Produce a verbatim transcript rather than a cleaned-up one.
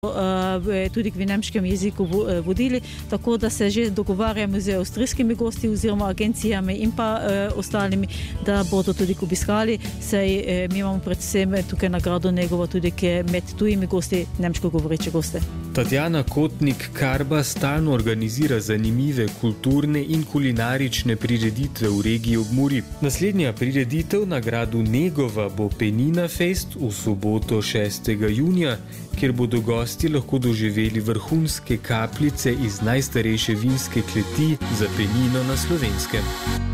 tudi v nemškem jeziku vodili, tako da se že dogovarjamo z avstrijskimi gosti oziroma agencijami in pa uh, ostalimi, da bodo tudi obiskali, saj uh, mi imamo predvsem tukaj nagrado Negovo tudi med tujimi gosti, nemško govoreče goste. Tatjana Kotnik-Karba stalno organizira zanimive kulturne in kulinarične prireditve v regiji ob Muri. Naslednja prireditev na gradu Negova bo Penina Fest v soboto šestega junija, kjer bodo gosti lahko doživeli vrhunske kapljice iz najstarejše vinske kleti za penino na Slovenskem.